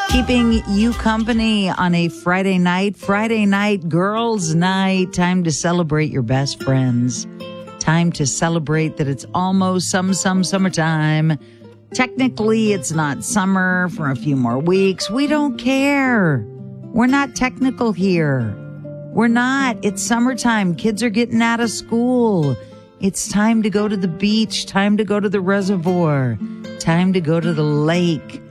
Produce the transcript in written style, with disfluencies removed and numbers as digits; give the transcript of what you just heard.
Keeping you company on a Friday night, girls' night. Time to celebrate your best friends. Time to celebrate that it's almost summertime. Technically, it's not summer for a few more weeks. We don't care. We're not technical here. We're not. It's summertime. Kids are getting out of school. It's time to go to the beach. Time to go to the reservoir. Time to go to the lake.